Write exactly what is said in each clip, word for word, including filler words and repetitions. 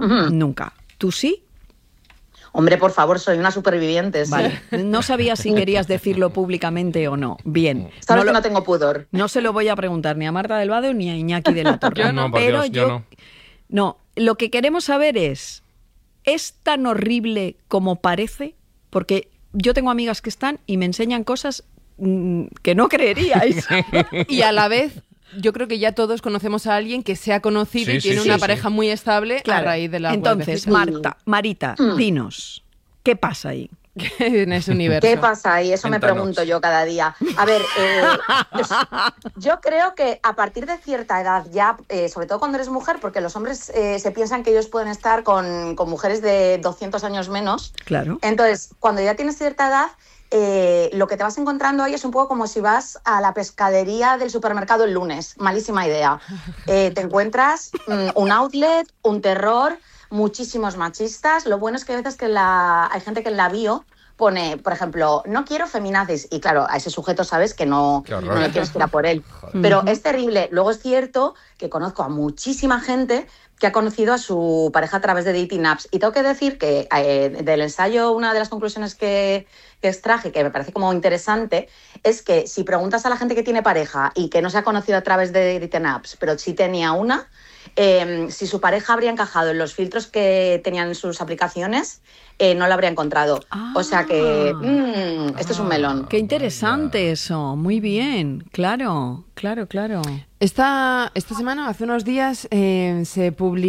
Uh-huh. Nunca. ¿Tú sí? Hombre, por favor, soy una superviviente. Sí. Vale. No sabía si querías decirlo públicamente o no. Bien. Sabes no que lo, no tengo pudor. No se lo voy a preguntar ni a Marta del Vado ni a Iñaki de la Torre. Yo no, por pero Dios, yo, yo no. No, lo que queremos saber es, ¿es tan horrible como parece? Porque yo tengo amigas que están y me enseñan cosas mmm, que no creeríais. Y a la vez, yo creo que ya todos conocemos a alguien que se ha conocido sí, y tiene sí, una sí, pareja sí. muy estable Claro. a raíz de la Entonces, Marta, Marita, Mm. dinos, ¿qué pasa ahí? en ese universo. ¿Qué pasa ahí? Eso Cuéntanos. me pregunto yo cada día. A ver, eh, pues, yo creo que a partir de cierta edad ya, eh, sobre todo cuando eres mujer, porque los hombres eh, se piensan que ellos pueden estar con, con mujeres de doscientos años menos. Claro. Entonces, cuando ya tienes cierta edad, eh, lo que te vas encontrando ahí es un poco como si vas a la pescadería del supermercado el lunes. Malísima idea. Eh, te encuentras mm, un outlet, un terror, muchísimos machistas. Lo bueno es que a veces que la, hay gente que en la bio pone, por ejemplo, no quiero feminazis. Y claro, a ese sujeto sabes que no, no le quieres tirar por él. Joder. Pero Ujú. es terrible. Luego es cierto que conozco a muchísima gente que ha conocido a su pareja a través de dating apps. Y tengo que decir que eh, del ensayo, una de las conclusiones que, que extraje, que me parece como interesante, es que si preguntas a la gente que tiene pareja y que no se ha conocido a través de dating apps, pero sí tenía una, eh, si su pareja habría encajado en los filtros que tenían en sus aplicaciones, eh, no la habría encontrado. Ah. O sea que, mmm, este es un melón. Qué interesante eso, muy bien, claro, claro, claro. Esta, esta semana, hace unos días, eh, se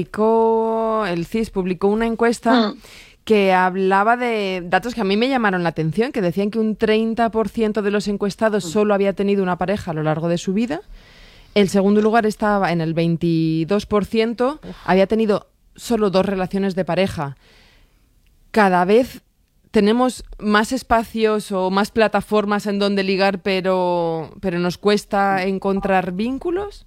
publicó, el C I S publicó una encuesta Mm. que hablaba de datos que a mí me llamaron la atención, que decían que un treinta por ciento de los encuestados solo había tenido una pareja a lo largo de su vida. El segundo lugar estaba en el veintidós por ciento, había tenido solo dos relaciones de pareja. Cada vez tenemos más espacios o más plataformas en donde ligar, pero, pero nos cuesta encontrar vínculos.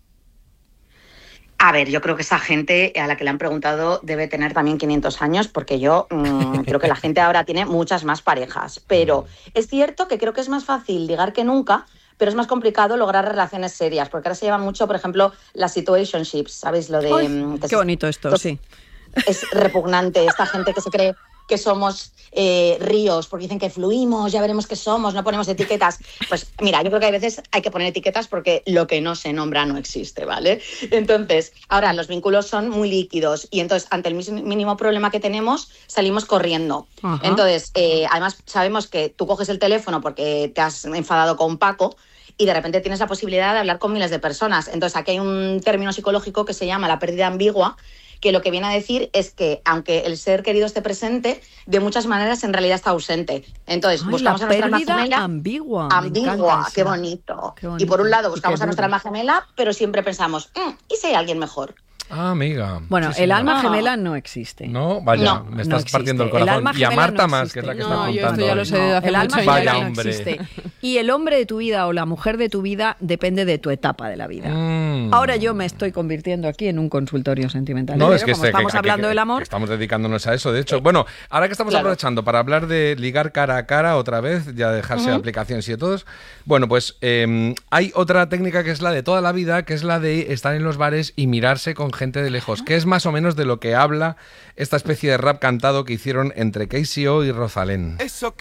A ver, yo creo que esa gente a la que le han preguntado debe tener también quinientos años, porque yo mmm, creo que la gente ahora tiene muchas más parejas. Pero es cierto que creo que es más fácil ligar que nunca, pero es más complicado lograr relaciones serias, porque ahora se llevan mucho, por ejemplo, las situationships, ¿sabéis? Lo de, Ay, mm, que qué es- bonito esto, esto- sí. Es repugnante esta gente que se cree que somos eh, ríos, porque dicen que fluimos, ya veremos qué somos, no ponemos etiquetas. Pues mira, yo creo que a veces hay que poner etiquetas porque lo que no se nombra no existe, ¿vale? Entonces, ahora los vínculos son muy líquidos y entonces ante el mis- mínimo problema que tenemos salimos corriendo. Ajá. Entonces, eh, además sabemos que tú coges el teléfono porque te has enfadado con Paco y de repente tienes la posibilidad de hablar con miles de personas. Entonces, aquí hay un término psicológico que se llama la pérdida ambigua, que lo que viene a decir es que, aunque el ser querido esté presente, de muchas maneras en realidad está ausente. Entonces, Ay, buscamos la a nuestra alma pérdida gemela. ambigua. me Ambigua, encanta qué esa. bonito. Qué bonito. Y por un lado Y buscamos qué a nuestra duro. alma gemela, pero siempre pensamos, "Mm, ¿y si hay alguien mejor?". Ah, amiga. Bueno, Sí, el señora. alma Ah. gemela no existe. No, vaya, No, me no estás existe. partiendo el El corazón. alma y a gemela Marta no más, que es la que existe. está No, yo apuntando. esto ya lo hoy. sé desde hace el alma mucho. Vaya, gemela no hombre. existe. Y el hombre de tu vida o la mujer de tu vida depende de tu etapa de la vida. Mm. Ahora yo me estoy convirtiendo aquí en un consultorio sentimental. No, Pero es que, como este- estamos que- que- hablando que- del amor. que estamos dedicándonos a eso, de hecho. Bueno, ahora que estamos Claro. aprovechando para hablar de ligar cara a cara otra vez, ya dejarse Ujú. aplicaciones y de todos, bueno, pues eh, hay otra técnica que es la de toda la vida, que es la de estar en los bares y mirarse con gente de lejos, que es más o menos de lo que habla esta especie de rap cantado que hicieron entre K C O y Rosalén.